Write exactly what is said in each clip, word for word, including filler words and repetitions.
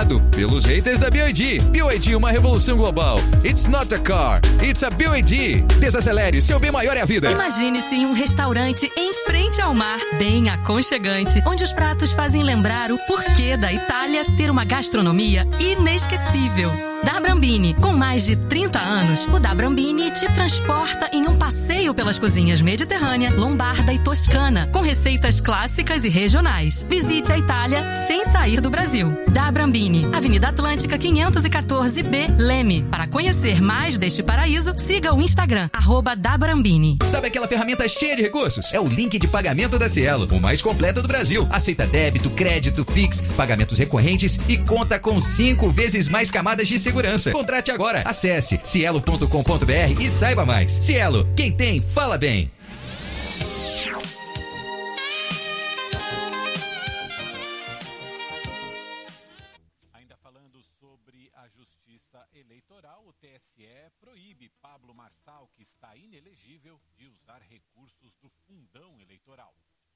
Eliminado pelos haters da B Y D. B Y D, uma revolução global. It's not a car, it's a B Y D. Desacelere, seu bem maior é a vida. Imagine-se em um restaurante em frente ao mar, bem aconchegante, onde os pratos fazem lembrar o porquê da Itália ter uma gastronomia inesquecível. Da Brambini, com mais de trinta anos, o Da Brambini te transporta em um passeio pelas cozinhas mediterrânea, lombarda e toscana, com receitas clássicas e regionais. Visite a Itália sem sair do Brasil. Da Brambini, Avenida Atlântica quinhentos e quatorze B, Leme. Para conhecer mais deste paraíso, siga o Instagram, arroba Da Brambini. Sabe aquela ferramenta cheia de recursos? É o link de pagamento da Cielo, o mais completo do Brasil. Aceita débito, crédito, Pix, pagamentos recorrentes e conta com cinco vezes mais camadas de segurança. Contrate agora. Acesse cielo ponto com ponto b r e saiba mais. Cielo, quem tem, fala bem. Ainda falando sobre a Justiça Eleitoral, o T S E proíbe Pablo Marçal, que está inelegível, de usar recursos do fundão eleitoral.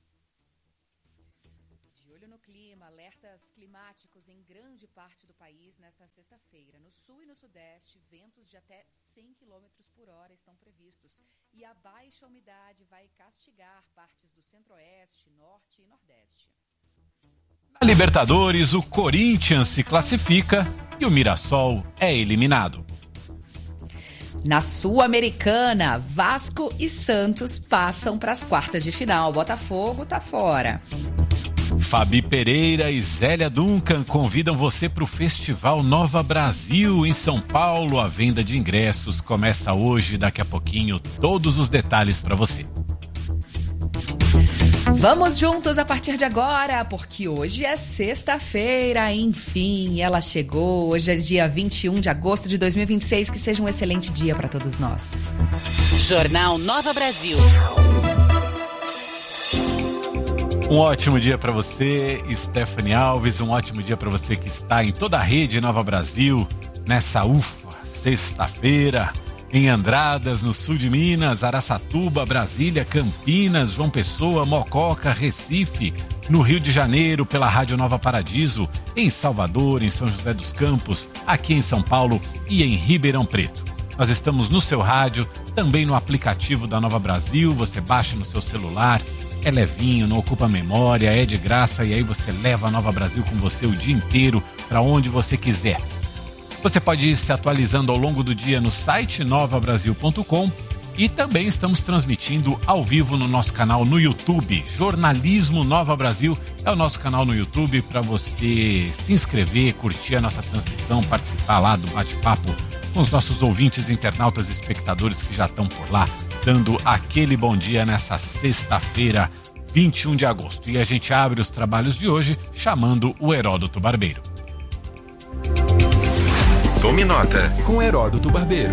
De olho no clima, alertas climáticos em grande parte do país nesta sexta-feira. No sul e no sudeste, ventos de até cem quilômetros por hora estão previstos. E a baixa umidade vai castigar partes do centro-oeste, norte e nordeste. Na Libertadores, o Corinthians se classifica e o Mirassol é eliminado. Na Sul-Americana, Vasco e Santos passam para as quartas de final. Botafogo tá fora. Fabi Pereira e Zélia Duncan convidam você para o Festival Nova Brasil em São Paulo. A venda de ingressos começa hoje, daqui a pouquinho, todos os detalhes para você. Vamos juntos a partir de agora, porque hoje é sexta-feira, enfim, ela chegou. Hoje é dia vinte e um de agosto de dois mil e vinte e seis, que seja um excelente dia para todos nós. Jornal Nova Brasil. Um ótimo dia para você, Stephanie Alves, um ótimo dia para você que está em toda a rede Nova Brasil, nessa ufa, sexta-feira, em Andradas, no sul de Minas, Araçatuba, Brasília, Campinas, João Pessoa, Mococa, Recife, no Rio de Janeiro, pela Rádio Nova Paradiso, em Salvador, em São José dos Campos, aqui em São Paulo e em Ribeirão Preto. Nós estamos no seu rádio, também no aplicativo da Nova Brasil, você baixa no seu celular. É levinho, não ocupa memória, é de graça e aí você leva a Nova Brasil com você o dia inteiro para onde você quiser. Você pode ir se atualizando ao longo do dia no site nova brasil ponto com e também estamos transmitindo ao vivo no nosso canal no YouTube. Jornalismo Nova Brasil é o nosso canal no YouTube para você se inscrever, curtir a nossa transmissão, participar lá do bate-papo com os nossos ouvintes, internautas e espectadores que já estão por lá, dando aquele bom dia nessa sexta-feira, vinte e um de agosto. E a gente abre os trabalhos de hoje chamando o Heródoto Barbeiro. Tome nota com Heródoto Barbeiro.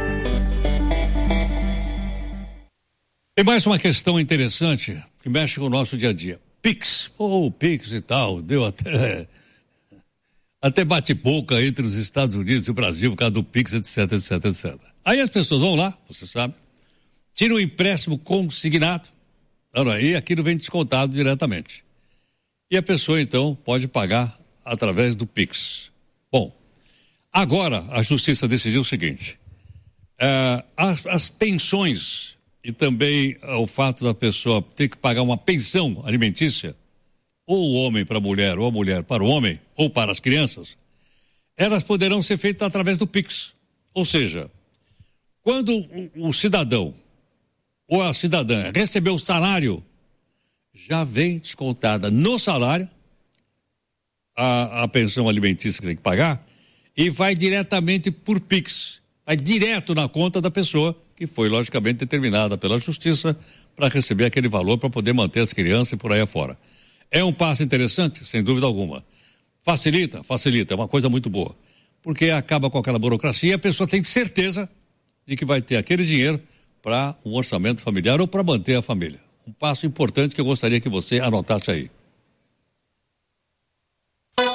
Tem mais uma questão interessante que mexe com o nosso dia a dia. Pix, ou oh, Pix e tal, deu até... Até bate-boca entre os Estados Unidos e o Brasil por causa do Pix, etc, etc, etcétera. Aí as pessoas vão lá, você sabe, tiram o empréstimo consignado, e aquilo vem descontado diretamente. E a pessoa, então, pode pagar através do Pix. Bom, agora a Justiça decidiu o seguinte, uh, as, as pensões e também uh, o fato da pessoa ter que pagar uma pensão alimentícia, ou o homem para a mulher, ou a mulher para o homem, ou para as crianças, elas poderão ser feitas através do Pix. Ou seja, quando o, o cidadão ou a cidadã recebeu o salário, já vem descontada no salário a, a pensão alimentícia que tem que pagar e vai diretamente por Pix, vai direto na conta da pessoa que foi logicamente determinada pela Justiça para receber aquele valor para poder manter as crianças e por aí afora. É um passo interessante, sem dúvida alguma. Facilita, facilita, é uma coisa muito boa. Porque acaba com aquela burocracia e a pessoa tem certeza de que vai ter aquele dinheiro para um orçamento familiar ou para manter a família. Um passo importante que eu gostaria que você anotasse aí.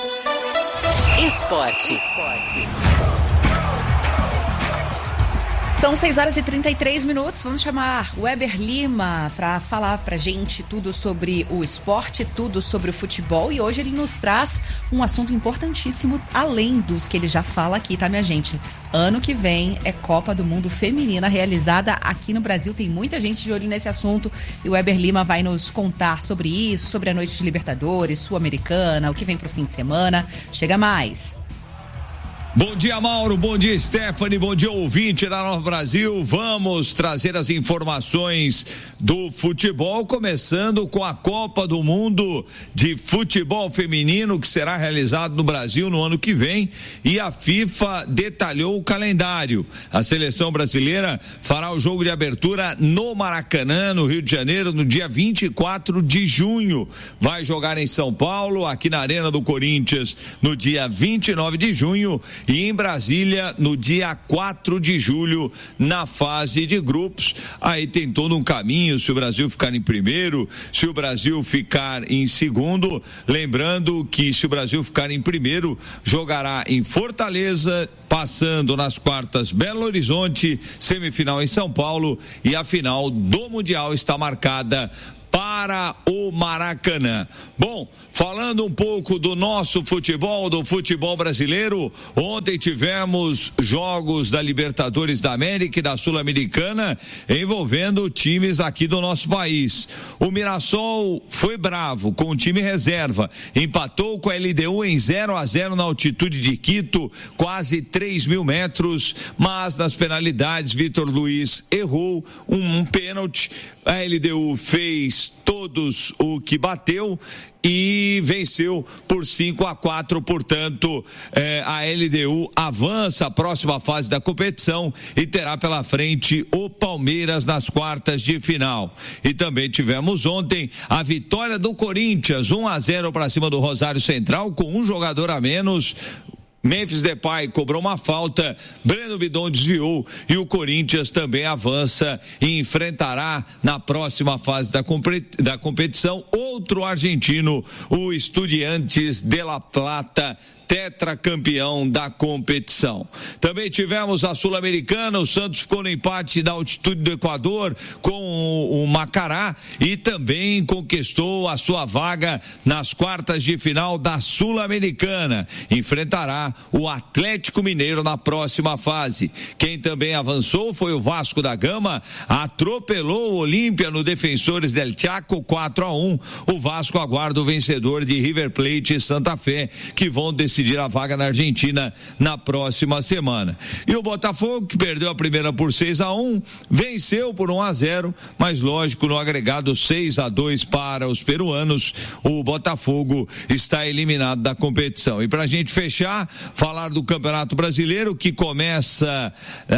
Esporte. São seis horas e trinta e três minutos. Vamos chamar o Weber Lima para falar pra gente tudo sobre o esporte, tudo sobre o futebol. E hoje ele nos traz um assunto importantíssimo, além dos que ele já fala aqui, tá, minha gente? Ano que vem é Copa do Mundo Feminina realizada aqui no Brasil. Tem muita gente de olho nesse assunto e o Weber Lima vai nos contar sobre isso, sobre a noite de Libertadores, Sul-Americana, o que vem pro fim de semana. Chega mais. Bom dia, Mauro, bom dia, Stephanie, bom dia, ouvinte da Nova Brasil. Vamos trazer as informações do futebol, começando com a Copa do Mundo de Futebol Feminino, que será realizado no Brasil no ano que vem, e a FIFA detalhou o calendário. A seleção brasileira fará o jogo de abertura no Maracanã, no Rio de Janeiro, no dia vinte e quatro de junho. Vai jogar em São Paulo, aqui na Arena do Corinthians, no dia vinte e nove de junho, e em Brasília no dia quatro de julho, na fase de grupos. Aí tem todo um caminho, se o Brasil ficar em primeiro, se o Brasil ficar em segundo. Lembrando que se o Brasil ficar em primeiro, jogará em Fortaleza, passando nas quartas Belo Horizonte, semifinal em São Paulo, e a final do Mundial está marcada para o Maracanã. Bom, falando um pouco do nosso futebol, do futebol brasileiro, ontem tivemos jogos da Libertadores da América e da Sul-Americana envolvendo times aqui do nosso país. O Mirassol foi bravo com o time reserva, empatou com a L D U em zero a zero na altitude de Quito, quase três mil metros, mas nas penalidades Vitor Luiz errou um, um pênalti. A L D U fez todos o que bateu e venceu por cinco a quatro, portanto, eh, a L D U avança à próxima fase da competição e terá pela frente o Palmeiras nas quartas de final. E também tivemos ontem a vitória do Corinthians, um a zero para cima do Rosário Central, com um jogador a menos. Memphis Depay cobrou uma falta, Breno Bidon desviou e o Corinthians também avança e enfrentará na próxima fase da, competi- da competição outro argentino, o Estudiantes de La Plata, tetracampeão da competição. Também tivemos a Sul-Americana, o Santos ficou no empate da altitude do Equador com o Macará e também conquistou a sua vaga nas quartas de final da Sul-Americana. Enfrentará o Atlético Mineiro na próxima fase. Quem também avançou foi o Vasco da Gama, atropelou o Olímpia no Defensores del Chaco quatro a um. O Vasco aguarda o vencedor de River Plate e Santa Fé, que vão decidir decidir a vaga na Argentina na próxima semana. E o Botafogo, que perdeu a primeira por seis a um, venceu por um a zero, mas lógico, no agregado seis a dois para os peruanos, o Botafogo está eliminado da competição. E para a gente fechar, falar do Campeonato Brasileiro, que começa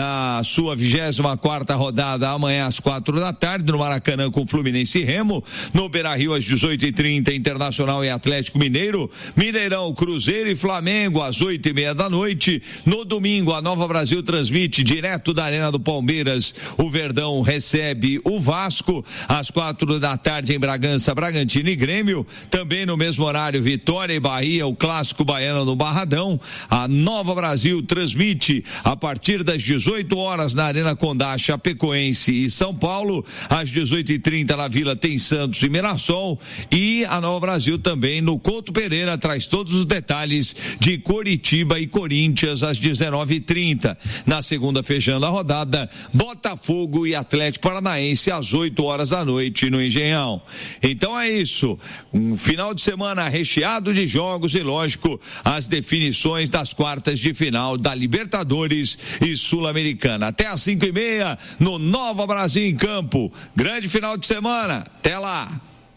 a sua vigésima quarta rodada amanhã às quatro da tarde, no Maracanã com Fluminense e Remo, no Beira-Rio às dezoito e trinta, Internacional e Atlético Mineiro, Mineirão, Cruzeiro e Flamengo às oito e meia da noite. No domingo, a Nova Brasil transmite direto da Arena do Palmeiras. O Verdão recebe o Vasco às quatro da tarde em Bragança, Bragantino e Grêmio. Também no mesmo horário, Vitória e Bahia, o clássico baiano no Barradão. A Nova Brasil transmite a partir das dezoito horas na Arena Condá, Chapecoense e São Paulo. Às dezoito e trinta na Vila tem Santos e Mirassol. E a Nova Brasil também no Couto Pereira traz todos os detalhes de Coritiba e Corinthians às dezenove e trinta. Na segunda, fechando a rodada, Botafogo e Atlético Paranaense às oito horas da noite no Engenhão. Então é isso, um final de semana recheado de jogos e, lógico, as definições das quartas de final da Libertadores e Sul-Americana. Até às cinco e meia no Nova Brasil em Campo. Grande final de semana. Até lá.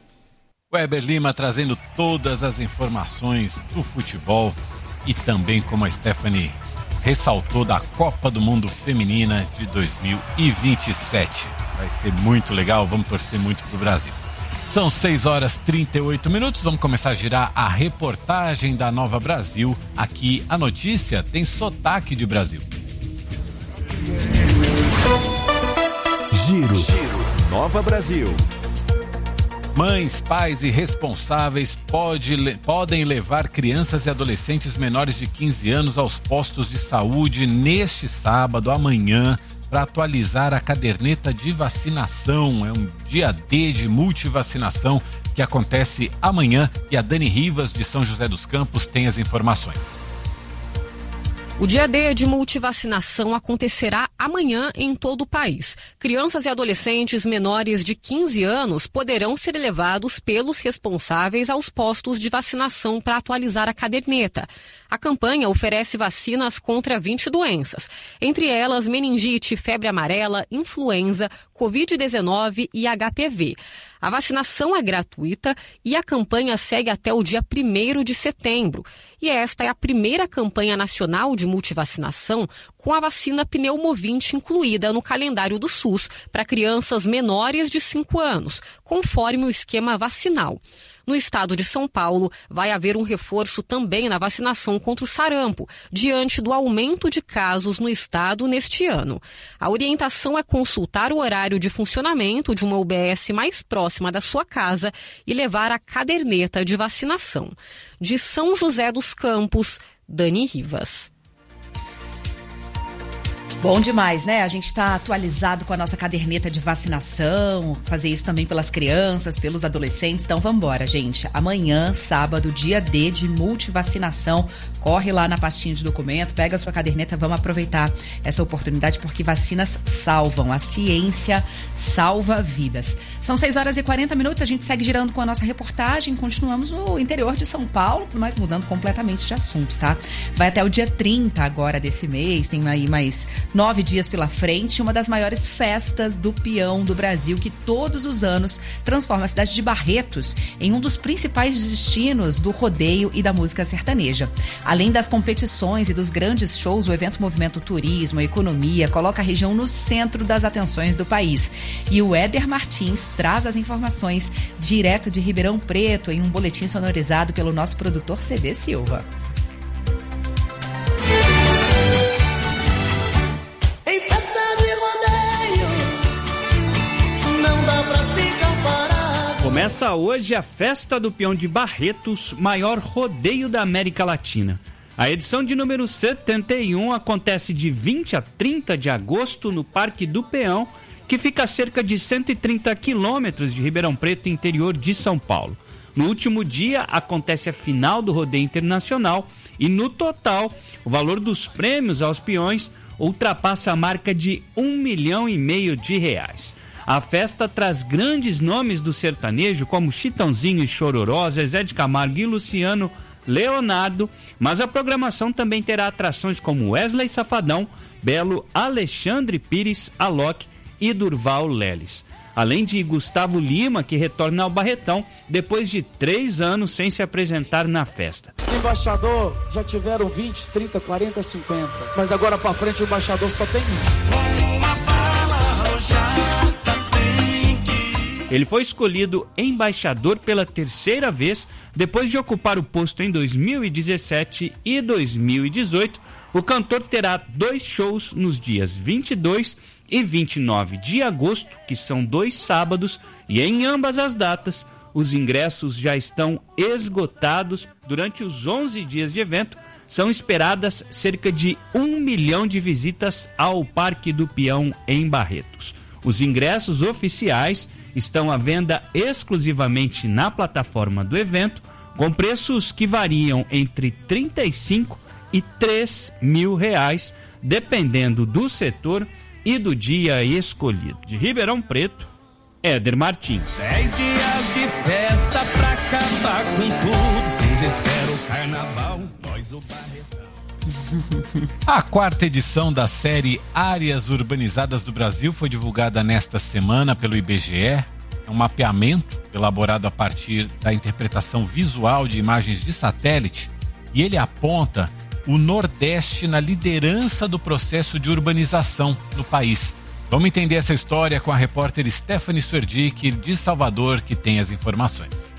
Weber Lima trazendo todas as informações do futebol e também, como a Stephanie ressaltou, da Copa do Mundo Feminina de dois mil e vinte e sete. Vai ser muito legal, vamos torcer muito pro Brasil. São seis horas e trinta e oito minutos, vamos começar a girar a reportagem da Nova Brasil. Aqui a notícia tem sotaque de Brasil. Giro, Giro. Nova Brasil. Mães, pais e responsáveis pode, podem levar crianças e adolescentes menores de quinze anos aos postos de saúde neste sábado, amanhã, para atualizar a caderneta de vacinação. É um dia D de multivacinação que acontece amanhã e a Dani Rivas, de São José dos Campos, tem as informações. O dia D de multivacinação acontecerá amanhã em todo o país. Crianças e adolescentes menores de quinze anos poderão ser levados pelos responsáveis aos postos de vacinação para atualizar a caderneta. A campanha oferece vacinas contra vinte doenças, entre elas meningite, febre amarela, influenza, covid dezenove e H P V. A vacinação é gratuita e a campanha segue até o dia primeiro de setembro. E esta é a primeira campanha nacional de multivacinação com a vacina pneumovinte incluída no calendário do SUS para crianças menores de cinco anos, conforme o esquema vacinal. No estado de São Paulo, vai haver um reforço também na vacinação contra o sarampo, diante do aumento de casos no estado neste ano. A orientação é consultar o horário de funcionamento de uma U B S mais próxima da sua casa e levar a caderneta de vacinação. De São José dos Campos, Dani Rivas. Bom demais, né? A gente está atualizado com a nossa caderneta de vacinação, fazer isso também pelas crianças, pelos adolescentes. Então vamos embora, gente. Amanhã, sábado, dia D de multivacinação. Corre lá na pastinha de documento, pega a sua caderneta, vamos aproveitar essa oportunidade porque vacinas salvam. A ciência salva vidas. São seis horas e quarenta minutos, a gente segue girando com a nossa reportagem. Continuamos no interior de São Paulo, mas mudando completamente de assunto, tá? Vai até o dia trinta agora desse mês, tem aí mais nove dias pela frente, uma das maiores festas do peão do Brasil, que todos os anos transforma a cidade de Barretos em um dos principais destinos do rodeio e da música sertaneja. Além das competições e dos grandes shows, o evento movimenta o turismo, a economia, coloca a região no centro das atenções do país. E o Éder Martins traz as informações direto de Ribeirão Preto em um boletim sonorizado pelo nosso produtor C D Silva. Começa hoje a Festa do Peão de Barretos, maior rodeio da América Latina. A edição de número setenta e um acontece de vinte a trinta de agosto no Parque do Peão, que fica a cerca de cento e trinta quilômetros de Ribeirão Preto, interior de São Paulo. No último dia acontece a final do rodeio internacional e, no total, o valor dos prêmios aos peões ultrapassa a marca de um milhão e meio de reais. A festa traz grandes nomes do sertanejo, como Chitãozinho e Chororó, Zezé de Camargo e Luciano Leonardo, mas a programação também terá atrações como Wesley Safadão, Belo, Alexandre Pires, Alok e Durval Leles. Além de Gustavo Lima, que retorna ao Barretão depois de três anos sem se apresentar na festa. Embaixador, já tiveram vinte, trinta, quarenta, cinquenta, mas da agora pra frente o embaixador só tem um. Como uma bala arrojada. Ele foi escolhido embaixador pela terceira vez, depois de ocupar o posto em dois mil e dezessete e dois mil e dezoito. O cantor terá dois shows nos dias vinte e dois e vinte e nove de agosto, que são dois sábados, e em ambas as datas, os ingressos já estão esgotados. Durante os onze dias de evento, são esperadas cerca de um milhão de visitas ao Parque do Peão em Barretos. Os ingressos oficiais estão à venda exclusivamente na plataforma do evento, com preços que variam entre trinta e cinco e três mil reais, dependendo do setor e do dia escolhido. De Ribeirão Preto, Éder Martins. Dez dias de festa pra acabar com tudo. Desespero, carnaval, nós o Barretão. A quarta edição da série Áreas Urbanizadas do Brasil foi divulgada nesta semana pelo I B G E. É um mapeamento elaborado a partir da interpretação visual de imagens de satélite, e ele aponta o Nordeste na liderança do processo de urbanização no país. Vamos entender essa história com a repórter Stephanie Suerdick, de Salvador, que tem as informações.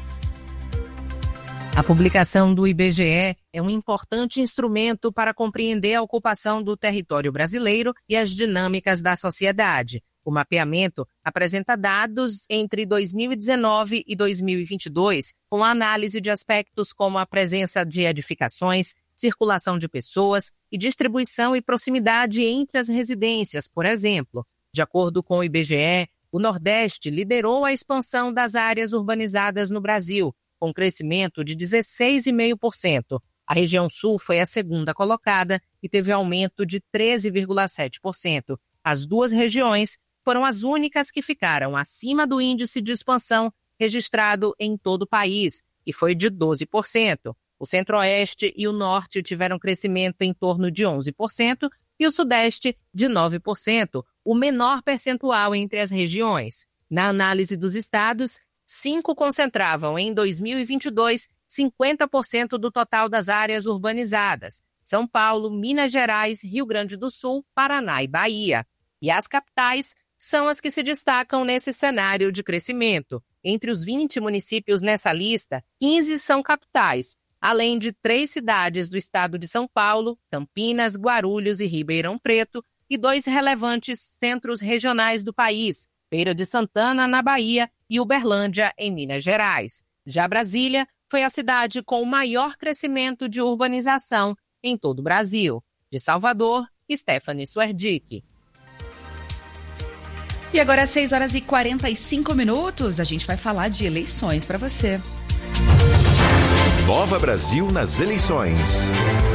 A publicação do I B G E é um importante instrumento para compreender a ocupação do território brasileiro e as dinâmicas da sociedade. O mapeamento apresenta dados entre dois mil e dezenove e dois mil e vinte e dois, com a análise de aspectos como a presença de edificações, circulação de pessoas e distribuição e proximidade entre as residências, por exemplo. De acordo com o I B G E, o Nordeste liderou a expansão das áreas urbanizadas no Brasil, com crescimento de dezesseis vírgula cinco por cento. A região Sul foi a segunda colocada e teve aumento de treze vírgula sete por cento. As duas regiões foram as únicas que ficaram acima do índice de expansão registrado em todo o país, e foi de doze por cento. O Centro-Oeste e o Norte tiveram crescimento em torno de onze por cento e o Sudeste de nove por cento, o menor percentual entre as regiões. Na análise dos estados, cinco concentravam em dois mil e vinte e dois cinquenta por cento do total das áreas urbanizadas: São Paulo, Minas Gerais, Rio Grande do Sul, Paraná e Bahia. E as capitais são as que se destacam nesse cenário de crescimento. Entre os vinte municípios nessa lista, quinze são capitais, além de três cidades do estado de São Paulo, Campinas, Guarulhos e Ribeirão Preto, e dois relevantes centros regionais do país, Feira de Santana, na Bahia, e Uberlândia, em Minas Gerais. Já Brasília foi a cidade com o maior crescimento de urbanização em todo o Brasil. De Salvador, Stephanie Suerdick. E agora, às seis horas e quarenta e cinco minutos, a gente vai falar de eleições para você. Nova Brasil nas eleições.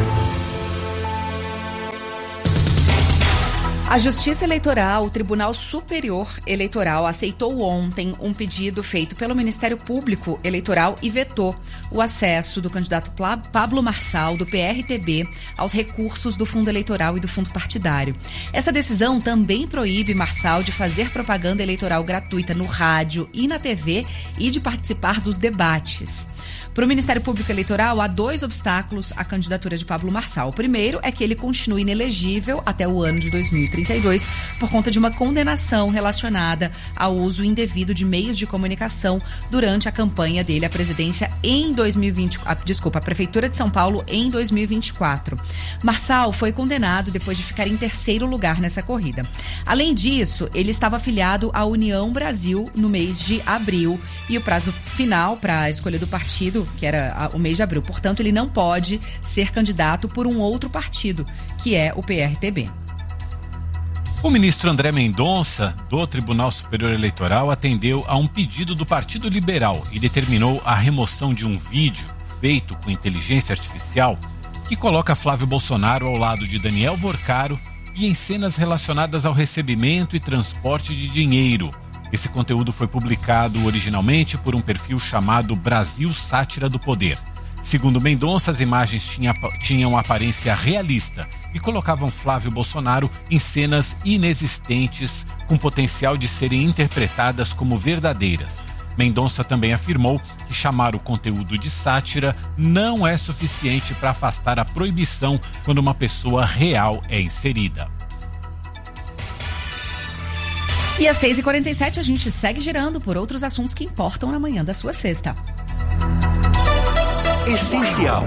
A Justiça Eleitoral, o Tribunal Superior Eleitoral, aceitou ontem um pedido feito pelo Ministério Público Eleitoral e vetou o acesso do candidato Pablo Marçal, do P R T B, aos recursos do Fundo Eleitoral e do Fundo Partidário. Essa decisão também proíbe Marçal de fazer propaganda eleitoral gratuita no rádio e na T V e de participar dos debates. Para o Ministério Público Eleitoral, há dois obstáculos à candidatura de Pablo Marçal. O primeiro é que ele continue inelegível até o ano de dois mil e trinta e dois por conta de uma condenação relacionada ao uso indevido de meios de comunicação durante a campanha dele à presidência em dois mil e vinte, ah, desculpa, a Prefeitura de São Paulo em dois mil e vinte e quatro. Marçal foi condenado depois de ficar em terceiro lugar nessa corrida. Além disso, ele estava afiliado à União Brasil no mês de abril e o prazo final para a escolha do partido, que era o mês de abril. Portanto, ele não pode ser candidato por um outro partido, que é o P R T B. O ministro André Mendonça, do Tribunal Superior Eleitoral, atendeu a um pedido do Partido Liberal e determinou a remoção de um vídeo feito com inteligência artificial que coloca Flávio Bolsonaro ao lado de Daniel Vorcaro e em cenas relacionadas ao recebimento e transporte de dinheiro. Esse conteúdo foi publicado originalmente por um perfil chamado Brasil Sátira do Poder. Segundo Mendonça, as imagens tinha, tinham aparência realista e colocavam Flávio Bolsonaro em cenas inexistentes, com potencial de serem interpretadas como verdadeiras. Mendonça também afirmou que chamar o conteúdo de sátira não é suficiente para afastar a proibição quando uma pessoa real é inserida. E às seis e quarenta e sete a gente segue girando por outros assuntos que importam na manhã da sua sexta. Essencial.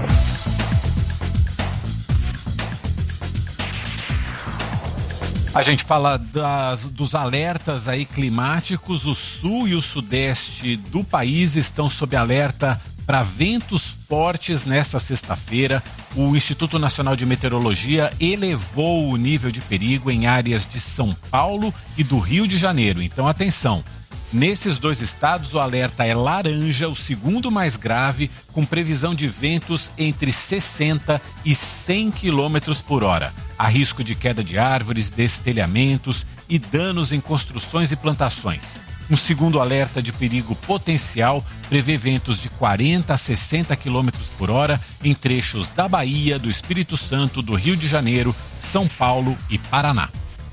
A gente fala das, dos alertas aí climáticos. O sul e o sudeste do país estão sob alerta para ventos fortes nesta sexta-feira. O Instituto Nacional de Meteorologia elevou o nível de perigo em áreas de São Paulo e do Rio de Janeiro. Então, atenção. Nesses dois estados, o alerta é laranja, o segundo mais grave, com previsão de ventos entre sessenta e cem quilômetros por hora. Há risco de queda de árvores, destelhamentos e danos em construções e plantações. Um segundo alerta de perigo potencial prevê ventos de quarenta a sessenta quilômetros por hora em trechos da Bahia, do Espírito Santo, do Rio de Janeiro, São Paulo e Paraná.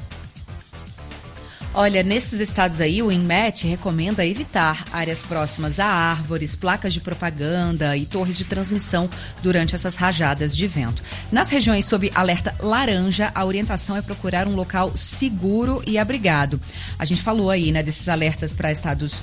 Olha, nesses estados aí, o INMET recomenda evitar áreas próximas a árvores, placas de propaganda e torres de transmissão durante essas rajadas de vento. Nas regiões sob alerta laranja, a orientação é procurar um local seguro e abrigado. A gente falou aí, né, desses alertas para estados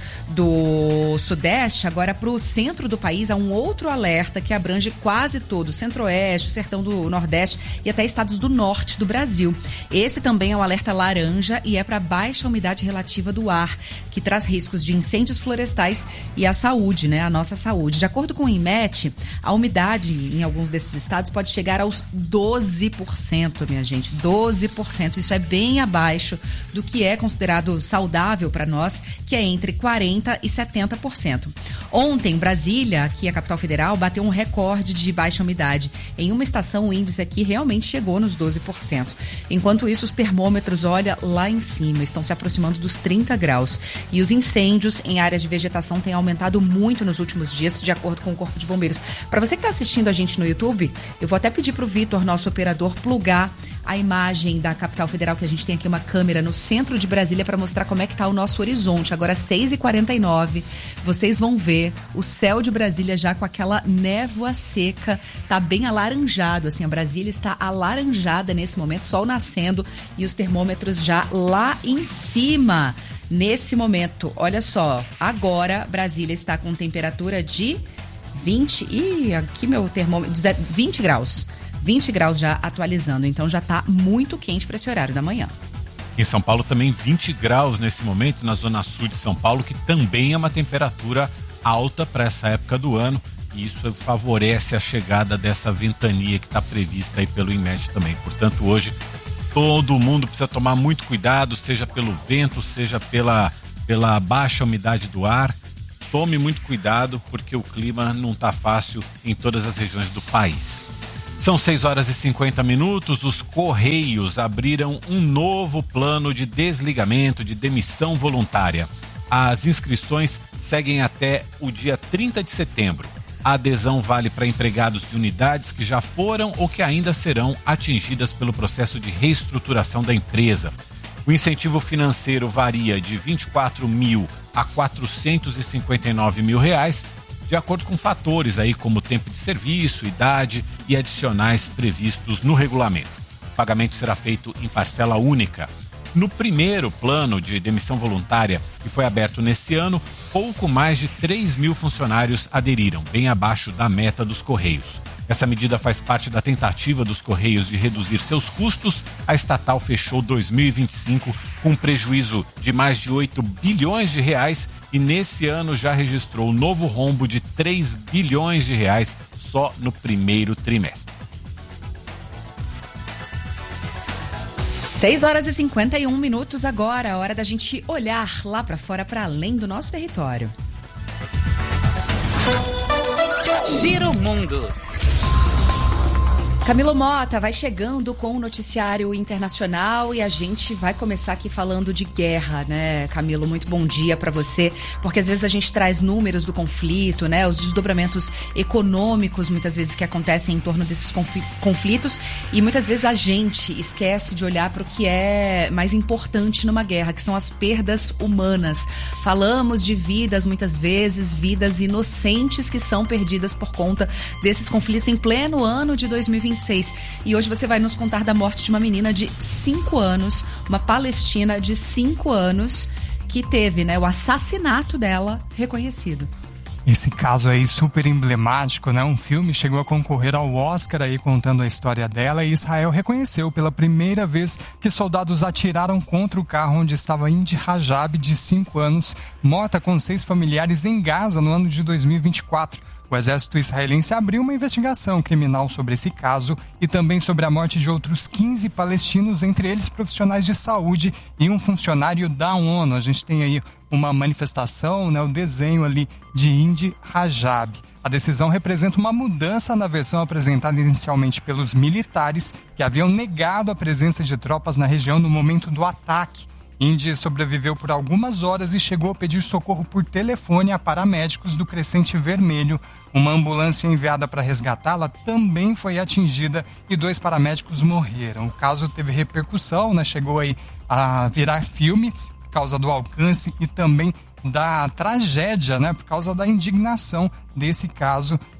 do Sudeste. Agora, para o centro do país, há um outro alerta que abrange quase todo o Centro-Oeste, o Sertão do Nordeste e até estados do Norte do Brasil. Esse também é o alerta laranja e é para baixa umidade relativa do ar, que traz riscos de incêndios florestais e a saúde, né, a nossa saúde. De acordo com o INMET, a umidade em alguns desses estados pode chegar aos doze por cento, minha gente, doze por cento. Isso é bem abaixo do que é considerado saudável para nós, que é entre quarenta por cento e setenta por cento. Ontem, Brasília, aqui a capital federal, bateu um recorde de baixa umidade. Em uma estação, o índice aqui realmente chegou nos doze por cento. Enquanto isso, os termômetros, olha, lá em cima, estão se aproximando dos trinta graus. E os incêndios em áreas de vegetação têm aumentado muito nos últimos dias, de acordo com o Corpo de Bombeiros. Para você que está assistindo a gente no YouTube, eu vou até pedir para o Vitor, nosso operador, plugar a imagem da capital federal, que a gente tem aqui uma câmera no centro de Brasília para mostrar como é que está o nosso horizonte. Agora, seis e quarenta e nove, vocês vão ver o céu de Brasília já com aquela névoa seca, tá bem alaranjado, assim, a Brasília está alaranjada nesse momento, sol nascendo e os termômetros já lá em cima. Nesse momento, olha só, agora Brasília está com temperatura de vinte, e aqui meu termômetro, vinte graus. vinte graus já atualizando, então já está muito quente para esse horário da manhã. Em São Paulo também vinte graus nesse momento, na zona sul de São Paulo, que também é uma temperatura alta para essa época do ano, e isso favorece a chegada dessa ventania que está prevista aí pelo INMET também. Portanto, hoje todo mundo precisa tomar muito cuidado, seja pelo vento, seja pela, pela baixa umidade do ar. Tome muito cuidado, porque o clima não está fácil em todas as regiões do país. São seis horas e cinquenta minutos, os Correios abriram um novo plano de desligamento, de demissão voluntária. As inscrições seguem até o dia trinta de setembro. A adesão vale para empregados de unidades que já foram ou que ainda serão atingidas pelo processo de reestruturação da empresa. O incentivo financeiro varia de vinte e quatro mil a quatrocentos e cinquenta e nove mil reais, de acordo com fatores aí como tempo de serviço, idade e adicionais previstos no regulamento. O pagamento será feito em parcela única. No primeiro plano de demissão voluntária, que foi aberto nesse ano, pouco mais de três mil funcionários aderiram, bem abaixo da meta dos Correios. Essa medida faz parte da tentativa dos Correios de reduzir seus custos. A estatal fechou dois mil e vinte e cinco com um prejuízo de mais de oito bilhões de reais e nesse ano já registrou um novo rombo de três bilhões de reais só no primeiro trimestre. seis horas e cinquenta e um minutos agora, a hora da gente olhar lá para fora, para além do nosso território. Giro Mundo. Camilo Mota vai chegando com o noticiário internacional e a gente vai começar aqui falando de guerra, né, Camilo? Muito bom dia para você, porque às vezes a gente traz números do conflito, né, os desdobramentos econômicos muitas vezes que acontecem em torno desses conflitos e muitas vezes a gente esquece de olhar para o que é mais importante numa guerra, que são as perdas humanas. Falamos de vidas muitas vezes, vidas inocentes que são perdidas por conta desses conflitos em pleno ano de dois mil e vinte e seis. E hoje você vai nos contar da morte de uma menina de cinco anos, uma palestina de cinco anos, que teve, né, o assassinato dela reconhecido. Esse caso aí super emblemático, né? Um filme chegou a concorrer ao Oscar aí contando a história dela e Israel reconheceu pela primeira vez que soldados atiraram contra o carro onde estava Indy Rajab, de cinco anos, morta com seis familiares em Gaza no ano de dois mil e vinte e quatro. O exército israelense abriu uma investigação criminal sobre esse caso e também sobre a morte de outros quinze palestinos, entre eles profissionais de saúde e um funcionário da ONU. A gente tem aí uma manifestação, né, o desenho ali de Indy Rajab. A decisão representa uma mudança na versão apresentada inicialmente pelos militares, que haviam negado a presença de tropas na região no momento do ataque. Indy sobreviveu por algumas horas e chegou a pedir socorro por telefone a paramédicos do Crescente Vermelho. Uma ambulância enviada para resgatá-la também foi atingida e dois paramédicos morreram. O caso teve repercussão, né? Chegou aí a virar filme por causa do alcance e também da tragédia, né? Por causa da indignação desse caso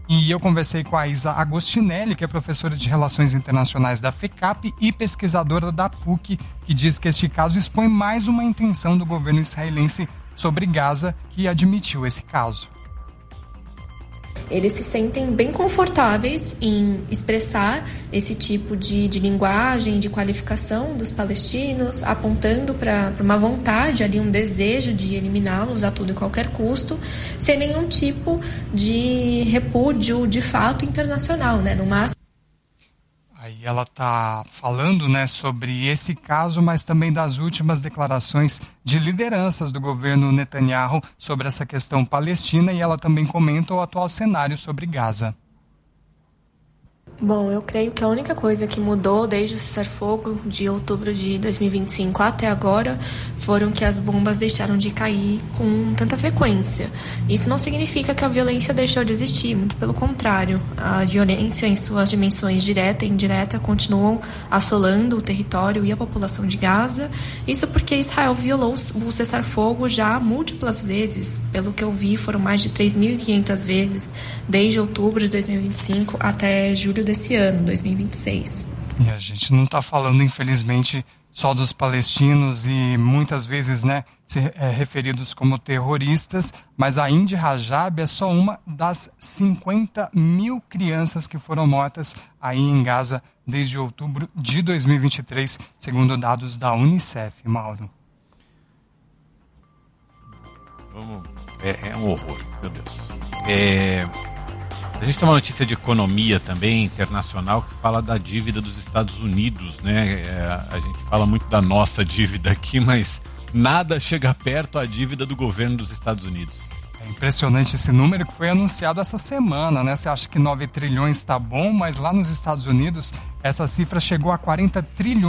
E eu conversei com a Isa Agostinelli, que é professora de Relações Internacionais da FECAP e pesquisadora da P U C, que diz que este caso expõe mais uma intenção do governo israelense sobre Gaza, que admitiu esse caso. Eles se sentem bem confortáveis em expressar esse tipo de, de linguagem, de qualificação dos palestinos, apontando para uma vontade ali, um desejo de eliminá-los a todo e qualquer custo, sem nenhum tipo de repúdio de fato internacional, né? No máximo. Aí ela está falando, né, sobre esse caso, mas também das últimas declarações de lideranças do governo Netanyahu sobre essa questão palestina, e ela também comenta o atual cenário sobre Gaza. Bom, eu creio que a única coisa que mudou desde o cessar-fogo de outubro de dois mil e vinte e cinco até agora foram que as bombas deixaram de cair com tanta frequência. Isso não significa que a violência deixou de existir, muito pelo contrário. A violência em suas dimensões direta e indireta continuam assolando o território e a população de Gaza. Isso porque Israel violou o cessar-fogo já múltiplas vezes. Pelo que eu vi, foram mais de três mil e quinhentas vezes desde outubro de dois mil e vinte e cinco até julho desse ano, dois mil e vinte e seis. E a gente não está falando, infelizmente, só dos palestinos e muitas vezes, né, se, é, referidos como terroristas, mas a Indy Rajab é só uma das cinquenta mil crianças que foram mortas aí em Gaza desde outubro de dois mil e vinte e três, segundo dados da Unicef, Mauro. Vamos, é, é um horror, meu Deus. É... A gente tem uma notícia de economia também, internacional, que fala da dívida dos Estados Unidos, né? É, a gente fala muito da nossa dívida aqui, mas nada chega perto à dívida do governo dos Estados Unidos. É impressionante esse número que foi anunciado essa semana, né? Você acha que nove trilhões está bom, mas lá nos Estados Unidos essa cifra chegou a quarenta trilhões.